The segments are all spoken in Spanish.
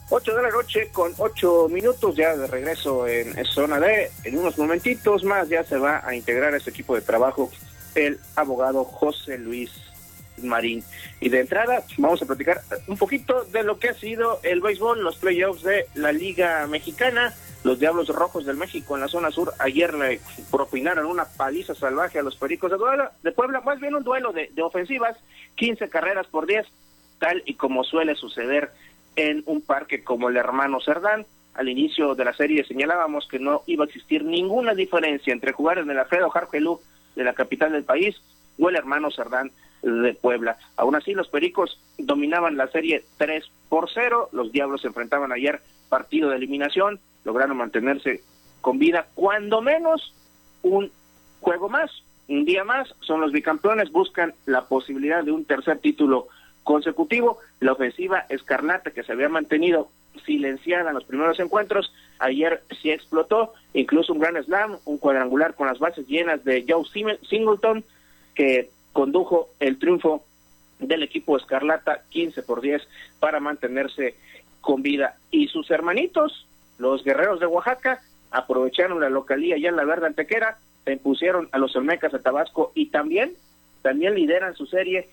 8 de la noche con 8 minutos, ya de regreso en zona D. En unos momentitos más ya se va a integrar a este equipo de trabajo el abogado José Luis Marín. Y de entrada vamos a platicar un poquito de lo que ha sido el béisbol, los playoffs de la Liga Mexicana. Los Diablos Rojos del México en la zona sur ayer le propinaron una paliza salvaje a los Pericos de Puebla, más bien un duelo de ofensivas, 15 carreras por 10, tal y como suele suceder en un parque como el Hermano Cerdán. Al inicio de la serie señalábamos que no iba a existir ninguna diferencia entre jugar en el Alfredo Hargelú de la capital del país o el Hermano Cerdán de Puebla. Aún así, los Pericos dominaban la serie 3-0. Los Diablos se enfrentaban ayer partido de eliminación, lograron mantenerse con vida cuando menos un juego más, un día más. Son los bicampeones, buscan la posibilidad de un tercer título consecutivo. La ofensiva escarlata, que se había mantenido silenciada en los primeros encuentros, ayer sí explotó, incluso un gran slam, un cuadrangular con las bases llenas de Joe Singleton, que condujo el triunfo del equipo escarlata 15-10 para mantenerse con vida. Y sus hermanitos, los Guerreros de Oaxaca, aprovecharon la localía ya en la Verde Antequera, se impusieron a los Olmecas de Tabasco y también lideran su serie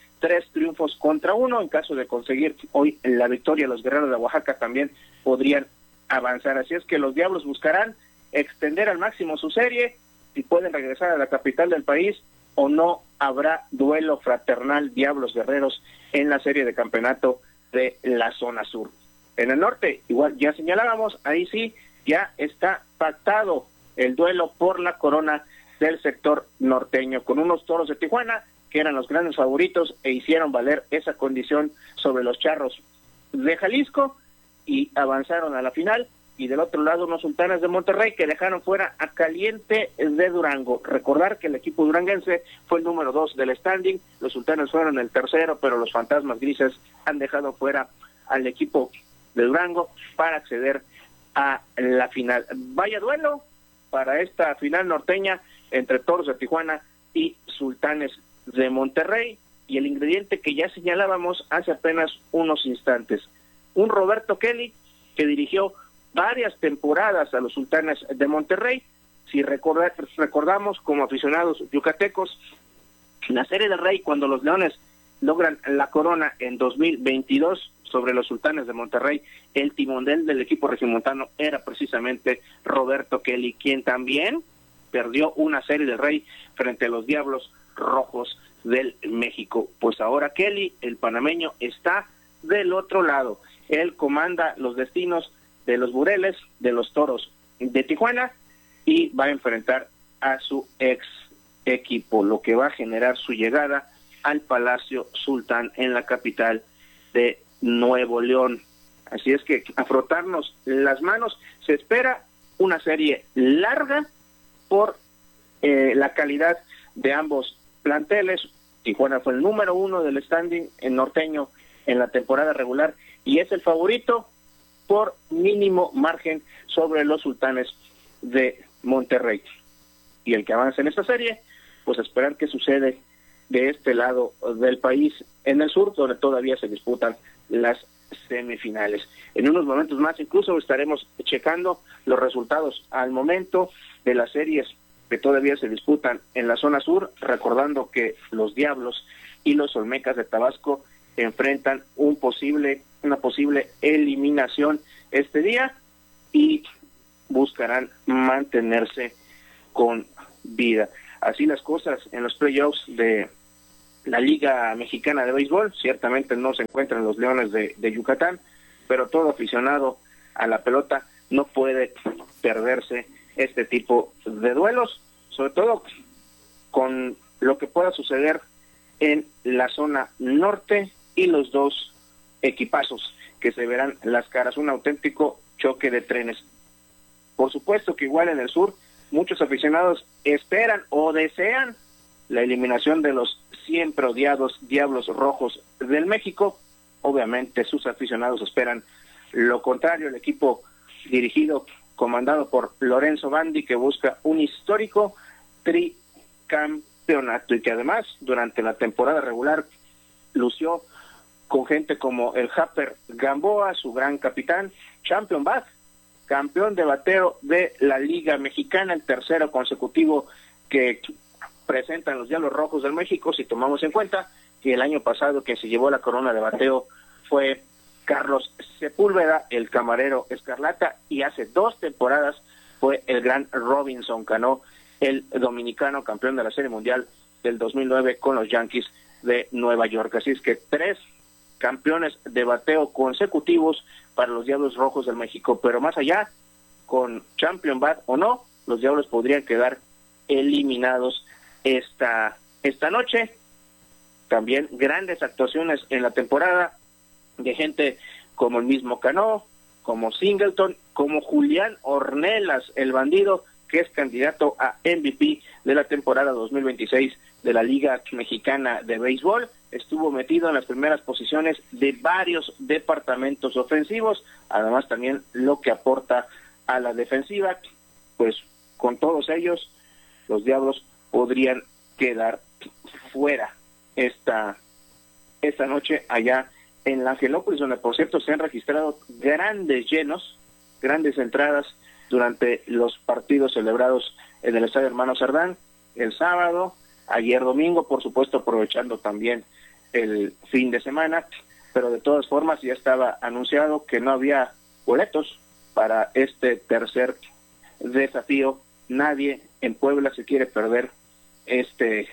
3-1. En caso de conseguir hoy la victoria, los Guerreros de Oaxaca también podrían avanzar. Así es que los Diablos buscarán extender al máximo su serie, si pueden regresar a la capital del país o no habrá duelo fraternal Diablos-Guerreros en la serie de campeonato de la zona sur. En el norte, igual ya señalábamos, ahí sí ya está pactado el duelo por la corona del sector norteño, con unos Toros de Tijuana que eran los grandes favoritos e hicieron valer esa condición sobre los Charros de Jalisco y avanzaron a la final. Y del otro lado, unos Sultanes de Monterrey que dejaron fuera a Caliente de Durango. Recordar que el equipo duranguense fue el número 2 del standing, los Sultanes fueron el tercero, pero los Fantasmas Grises han dejado fuera al equipo de Durango para acceder a la final. Vaya duelo para esta final norteña entre Toros de Tijuana y Sultanes de Monterrey, y el ingrediente que ya señalábamos hace apenas unos instantes, un Roberto Kelly que dirigió varias temporadas a los Sultanes de Monterrey. Si recordamos como aficionados yucatecos, la Serie del Rey, cuando los Leones logran la corona en 2022 sobre los Sultanes de Monterrey, el timonel del equipo regiomontano era precisamente Roberto Kelly, quien también perdió una Serie del Rey frente a los Diablos Rojos del México. Pues ahora Kelly, el panameño, está del otro lado. Él comanda los destinos de los Bureles, de los Toros de Tijuana, y va a enfrentar a su ex equipo, lo que va a generar su llegada al Palacio Sultán en la capital de Nuevo León. Así es que a frotarnos las manos. Se espera una serie larga por la calidad de ambos planteles. Tijuana fue el número 1 del standing en norteño en la temporada regular y es el favorito por mínimo margen sobre los Sultanes de Monterrey. Y el que avance en esta serie, pues esperar qué sucede de este lado del país, en el sur, donde todavía se disputan las semifinales. En unos momentos más incluso estaremos checando los resultados al momento de las series que todavía se disputan en la zona sur, recordando que los Diablos y los Olmecas de Tabasco enfrentan una posible eliminación este día y buscarán mantenerse con vida. Así las cosas en los playoffs de la Liga Mexicana de Béisbol. Ciertamente no se encuentran los Leones de Yucatán, pero todo aficionado a la pelota no puede perderse este tipo de duelos, sobre todo con lo que pueda suceder en la zona norte y los dos equipazos que se verán las caras, un auténtico choque de trenes. Por supuesto que igual en el sur muchos aficionados esperan o desean la eliminación de los siempre odiados Diablos Rojos del México. Obviamente sus aficionados esperan lo contrario, el equipo dirigido, comandado por Lorenzo Bandi, que busca un histórico tricampeonato y que además durante la temporada regular lució con gente como el Happer Gamboa, su gran capitán, Champion Bat, campeón de bateo de la Liga Mexicana, el tercero consecutivo que presentan los Diablos Rojos del México, si tomamos en cuenta que el año pasado quien se llevó la corona de bateo fue Carlos Sepúlveda, el camarero escarlata, y hace 2 temporadas fue el gran Robinson Cano, el dominicano campeón de la Serie Mundial del 2009 con los Yankees de Nueva York. Así es que 3 campeones de bateo consecutivos para los Diablos Rojos del México, pero más allá, con Champion Bat o no, los Diablos podrían quedar eliminados esta noche. También grandes actuaciones en la temporada de gente como el mismo Cano, como Singleton, como Julián Ornelas, el bandido, que es candidato a MVP de la temporada 2026 de la Liga Mexicana de Béisbol. Estuvo metido en las primeras posiciones de varios departamentos ofensivos, además también lo que aporta a la defensiva. Pues con todos ellos, los Diablos podrían quedar fuera esta noche allá en la Angelópolis, donde por cierto se han registrado grandes llenos, grandes entradas durante los partidos celebrados en el Estadio Hermano Cerdán el sábado, ayer domingo, por supuesto aprovechando también el fin de semana, pero de todas formas ya estaba anunciado que no había boletos para este tercer desafío. Nadie en Puebla se quiere perder este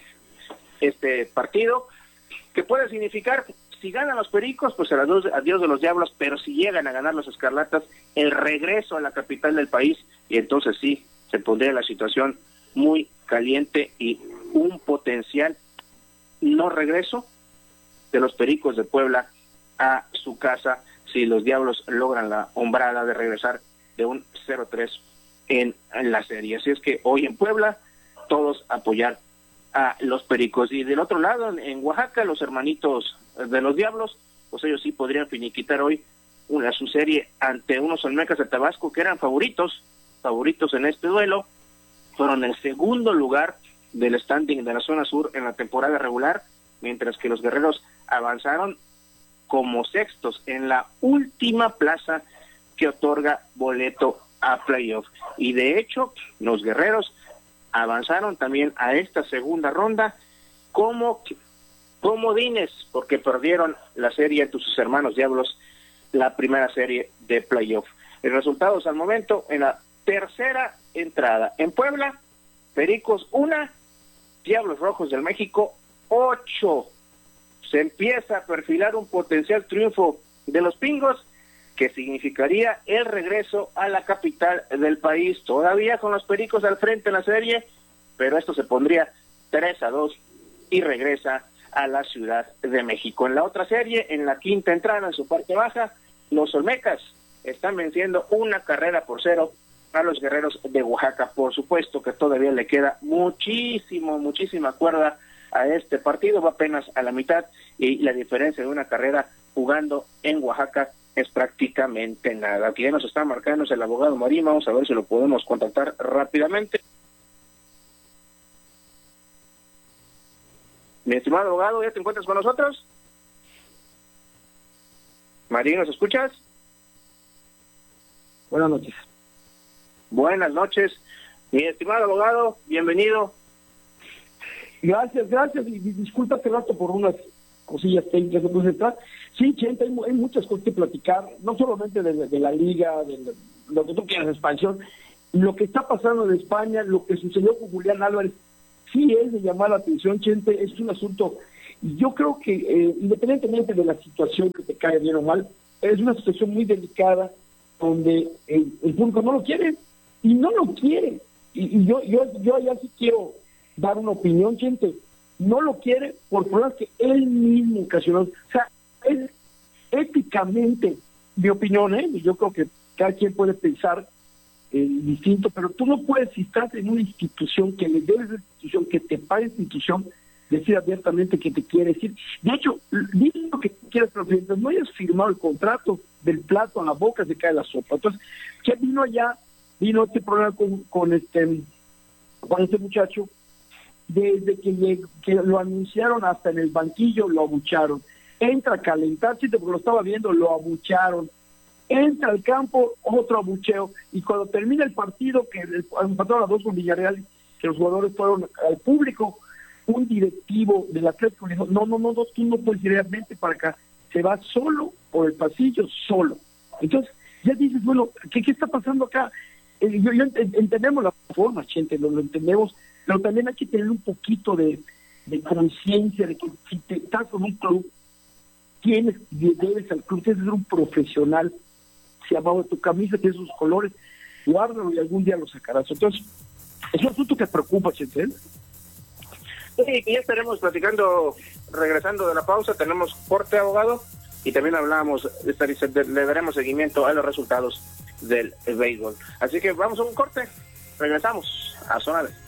partido, que puede significar, si ganan los Pericos, pues adiós de los Diablos, pero si llegan a ganar los Escarlatas, el regreso a la capital del país, y entonces sí, se pondría la situación muy caliente y un potencial no regreso de los Pericos de Puebla a su casa si los Diablos logran la hombrada de regresar de un 0-3 en la serie. Así es que hoy en Puebla, todos apoyar a los Pericos. Y del otro lado, en Oaxaca, los hermanitos de los Diablos, pues ellos sí podrían finiquitar hoy su serie ante unos Olmecas de Tabasco que eran favoritos en este duelo. Fueron el segundo lugar del standing de la zona sur en la temporada regular, mientras que los Guerreros avanzaron como sextos en la última plaza que otorga boleto a playoff. Y de hecho, los Guerreros avanzaron también a esta segunda ronda como comodines, porque perdieron la serie ante sus hermanos Diablos, la primera serie de playoff. Los resultados al momento en la tercera entrada: en Puebla, Pericos 1, Diablos Rojos del México 8. Se empieza a perfilar un potencial triunfo de los Pingos, que significaría el regreso a la capital del país, todavía con los Pericos al frente en la serie, pero esto se pondría 3-2 y regresa a la Ciudad de México. En la otra serie, en la quinta entrada, en su parte baja, los Olmecas están venciendo 1-0 a los Guerreros de Oaxaca. Por supuesto que todavía le queda muchísima cuerda a este partido, va apenas a la mitad, y la diferencia de una carrera jugando en Oaxaca es prácticamente nada. Aquí ya nos está marcando el abogado Marín, vamos a ver si lo podemos contactar rápidamente. Mi estimado abogado, ¿ya te encuentras con nosotros? Marín, ¿nos escuchas? Buenas noches. Buenas noches, mi estimado abogado, bienvenido. Gracias, y disculpa hace rato por unas cosillas técnicas que puse detrás. Sí, Chente, hay muchas cosas que platicar, no solamente de la liga, de lo que tú quieras, expansión, lo que está pasando en España, lo que sucedió con Julián Álvarez, sí es de llamar la atención, Chente, es un asunto, yo creo que independientemente de la situación que te cae bien o mal, es una situación muy delicada donde el público no lo quiere, y no lo quiere, y yo ya sí quiero dar una opinión, Chente, no lo quiere por problemas que él mismo ocasionó. O sea, es éticamente, mi opinión, yo creo que cada quien puede pensar distinto, pero tú no puedes, si estás en una institución que le debes a la institución, que te pague la institución, decir abiertamente que te quiere decir. De hecho, dile lo que quieras, pero mientras no hayas firmado el contrato, del plato a la boca se cae la sopa. Entonces, ¿qué vino allá? Vino este problema con este muchacho, desde que lo anunciaron hasta en el banquillo lo abucharon. entra a calentarse, porque lo estaba viendo, lo abuchearon, entra al campo, otro abucheo, y cuando termina el partido, que empataron a 2 con Villarreal, que los jugadores fueron al público, un directivo del Atlético le dijo, no, tú no puedes ir, vente para acá, se va solo por el pasillo, solo. Entonces, ya dices, bueno, ¿qué está pasando acá? Entendemos la forma, gente, lo entendemos, pero también hay que tener un poquito de conciencia de que si te estás con un club, debes al club, tienes que ser un profesional. Si abajo de tu camisa tienes sus colores, guárdalo y algún día lo sacarás. Entonces, es un asunto que preocupa, gente. Sí, ya estaremos platicando, regresando de la pausa, tenemos corte, abogado, y también hablamos, le daremos seguimiento a los resultados del béisbol. Así que vamos a un corte, regresamos a Zona D.